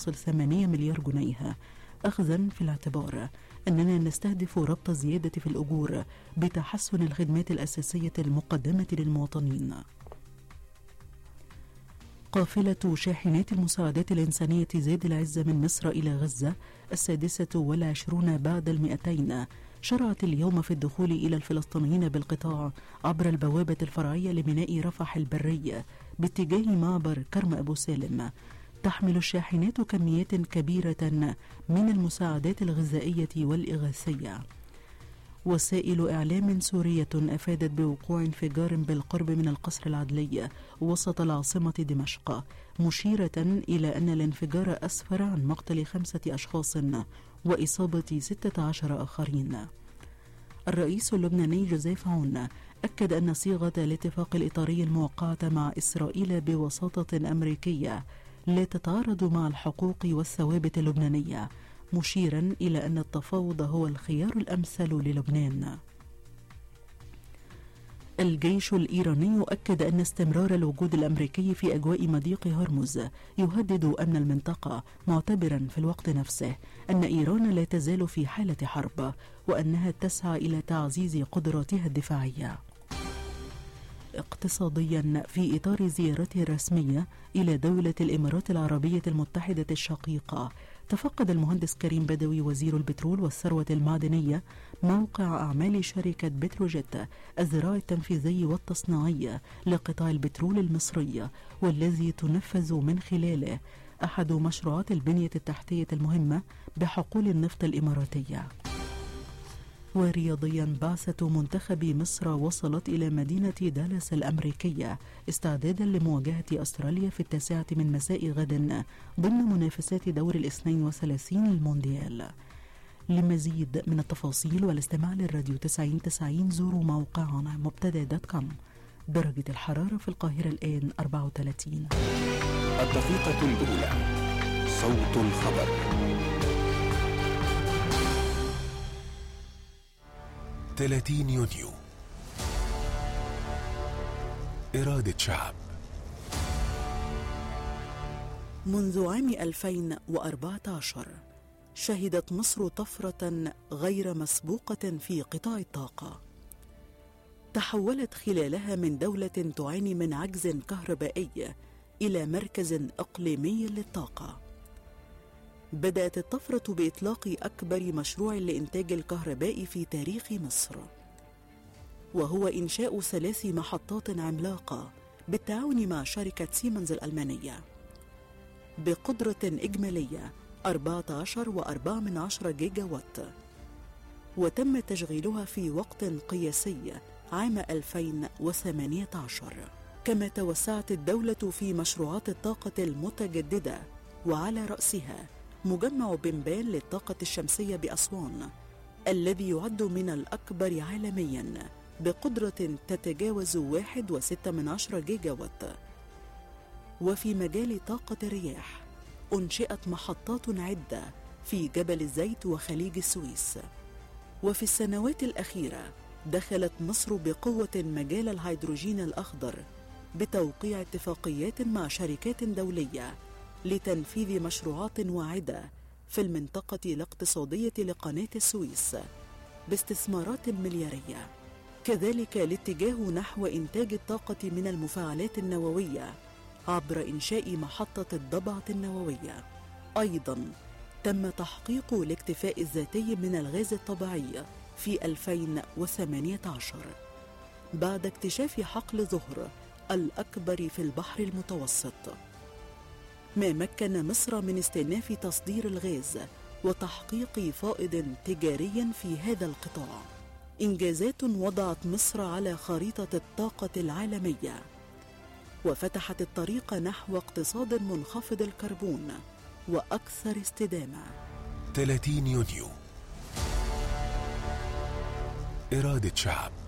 2.8 مليار جنيه، أخذا في الاعتبار أننا نستهدف ربط الزيادة في الأجور بتحسن الخدمات الأساسية المقدمة للمواطنين. قافلة شاحنات المساعدات الإنسانية زاد العزة من مصر إلى غزة 26 بعد 200 شرعت اليوم في الدخول إلى الفلسطينيين بالقطاع عبر البوابة الفرعية لميناء رفح البري باتجاه معبر كرم أبو سالم. تحمل الشاحنات كميات كبيرة من المساعدات الغذائية والإغاثية. وسائل إعلام سورية أفادت بوقوع انفجار بالقرب من القصر العدلي وسط العاصمة دمشق، مشيرة إلى أن الانفجار أسفر عن مقتل 5 أشخاص وإصابة 16 آخرين. الرئيس اللبناني جوزيف عون أكد أن صيغة الاتفاق الإطاري الموقعة مع إسرائيل بوساطة أمريكية لا تتعارض مع الحقوق والثوابت اللبنانية، مشيرا إلى أن التفاوض هو الخيار الأمثل للبنان. الجيش الإيراني أكد أن استمرار الوجود الأمريكي في أجواء مضيق هرمز يهدد أمن المنطقة، معتبرا في الوقت نفسه أن إيران لا تزال في حالة حرب وأنها تسعى إلى تعزيز قدراتها الدفاعية. اقتصاديا، في إطار زيارته الرسمية إلى دولة الإمارات العربية المتحدة الشقيقة، تفقد المهندس كريم بدوي وزير البترول والثروة المعدنية موقع أعمال شركة بتروجيت الذراع التنفيذي والتصنيعي لقطاع البترول المصري، والذي تنفذ من خلاله أحد مشروعات البنية التحتية المهمة بحقول النفط الإماراتية. ورياضيا، بعثة منتخب مصر وصلت إلى مدينة دالاس الأمريكية استعدادا لمواجهة أستراليا في 9 مساء غد ضمن منافسات دور 32 المونديال. لمزيد من التفاصيل والاستماع للراديو 90 زوروا موقعنا مبتدا.com. درجة الحرارة في القاهرة الآن 34. الدقيقة الأولى، صوت الخبر. 30 يونيو، إرادة شعب. منذ عام 2014 شهدت مصر طفرة غير مسبوقة في قطاع الطاقة، تحولت خلالها من دولة تعاني من عجز كهربائي إلى مركز إقليمي للطاقة. بدأت الطفرة بإطلاق أكبر مشروع لإنتاج الكهرباء في تاريخ مصر، وهو إنشاء 3 محطات عملاقة بالتعاون مع شركة سيمنز الألمانية بقدرة إجمالية 14.4 جيجا وات، وتم تشغيلها في وقت قياسي عام 2018. كما توسعت الدولة في مشروعات الطاقة المتجددة، وعلى رأسها مجمع بنبال للطاقة الشمسية بأسوان، الذي يعد من الأكبر عالمياً بقدرة تتجاوز 1.6 جيجا وات. وفي مجال طاقة الرياح أنشئت محطات عدة في جبل الزيت وخليج السويس. وفي السنوات الأخيرة دخلت مصر بقوة مجال الهيدروجين الأخضر بتوقيع اتفاقيات مع شركات دولية لتنفيذ مشروعات واعدة في المنطقة الاقتصادية لقناة السويس باستثمارات مليارية. كذلك الاتجاه نحو إنتاج الطاقة من المفاعلات النووية عبر إنشاء محطة الضبعة النووية. أيضا تم تحقيق الاكتفاء الذاتي من الغاز الطبيعي في 2018 بعد اكتشاف حقل زهر الأكبر في البحر المتوسط، ما مكن مصر من استئناف تصدير الغاز وتحقيق فائض تجاري في هذا القطاع. إنجازات وضعت مصر على خريطة الطاقة العالمية وفتحت الطريق نحو اقتصاد منخفض الكربون وأكثر استدامة. 30 يونيو، إرادة شعب.